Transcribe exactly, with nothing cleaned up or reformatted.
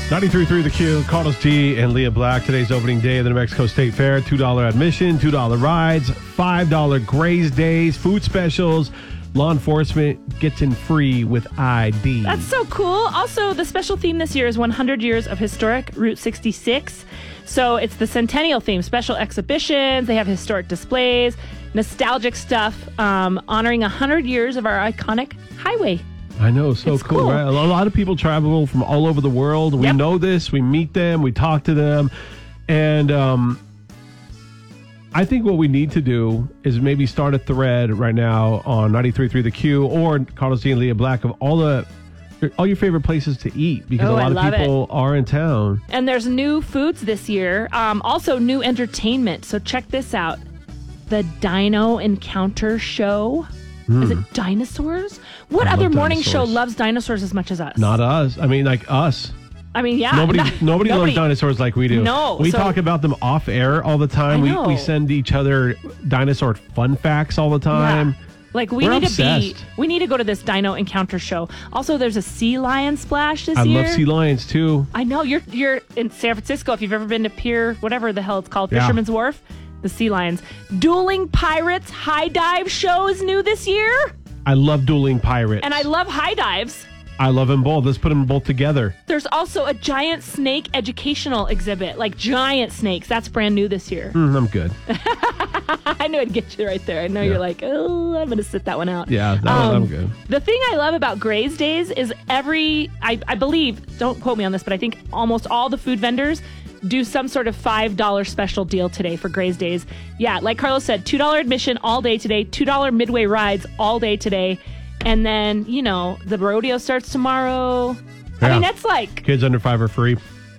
ninety-three point three The Q, Carlos G and Leah Black. Today's opening day of the New Mexico State Fair. two dollars admission, two dollars rides, five dollars Graze Days, food specials. Law enforcement gets in free with I D. That's so cool. Also, the special theme this year is one hundred years of historic Route sixty-six. So it's the centennial theme, special exhibitions. They have historic displays, nostalgic stuff, um, honoring one hundred years of our iconic highway. I know, so cool, cool, right? A lot of people travel from all over the world. We Yep. know this. We meet them. We talk to them. And um, I think what we need to do is maybe start a thread right now on ninety-three point three The Q or Carlos D and Leah Black of all the all your favorite places to eat, because Oh, a lot I of love people are in town. And there's new foods this year. Um, also, new entertainment. So check this out. The Dino Encounter Show. Is it dinosaurs? What I other love morning show dinosaurs. loves dinosaurs as much as us? Not us. I mean, like us. I mean, yeah. Nobody, not- nobody, loves dinosaurs like we do. No, we so- talk about them off air all the time. I We know. we send each other dinosaur fun facts all the time. Yeah. Like we We're need to be, obsessed. we need to go to this Dino Encounter Show. Also, there's a sea lion splash this I year. love sea lions too. I know you're you're in San Francisco. If you've ever been to Pier, whatever the hell it's called, Yeah. Fisherman's Wharf, the sea lions. Dueling Pirates High Dive Show is new this year, I love dueling pirates. and I love high dives. I love them both. Let's put them both together. There's also a giant snake educational exhibit, like giant snakes. That's brand new this year. Mm, I'm good. I knew I'd get you right there. I know Yeah. you're like, oh, I'm going to sit that one out. Yeah, that Um, one, I'm good. The thing I love about Graze Days is every, I, I believe, don't quote me on this, but I think almost all the food vendors do some sort of five dollars special deal today for Graze Days. Yeah, like Carlos said, two dollars admission all day today, two dollars midway rides all day today. And then, you know, the rodeo starts tomorrow. I Yeah. mean, that's like, Kids under five are free.